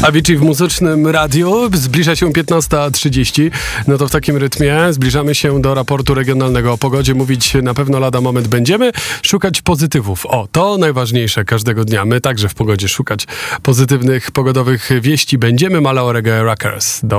Avicii w Muzycznym Radiu. Zbliża się 15:30. No to w takim rytmie zbliżamy się do raportu regionalnego o pogodzie. Mówić na pewno lada moment będziemy. Szukać pozytywów. O, to najważniejsze każdego dnia. My także w pogodzie szukać pozytywnych pogodowych wieści będziemy. Malao Reggae Rockers.